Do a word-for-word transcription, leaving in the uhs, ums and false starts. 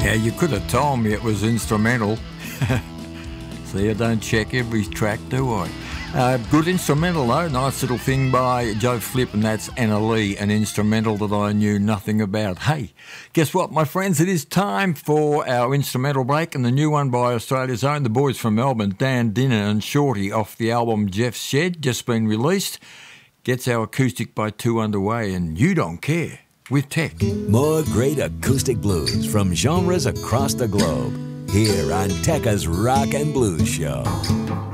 Yeah, you could have told me it was instrumental. See, I don't check every track, do I? Uh, good instrumental though, nice little thing by Joe Flip, and that's Anna Lee, an instrumental that I knew nothing about. Hey, guess what, my friends? It is time for our instrumental break, and the new one by Australia's own, the boys from Melbourne, Dan Dinner and Shorty, off the album Jeff's Shed, just been released, gets our acoustic by two underway, and You Don't Care with Tech. More great acoustic blues from genres across the globe, here on Tekka's Rock and Blues Show.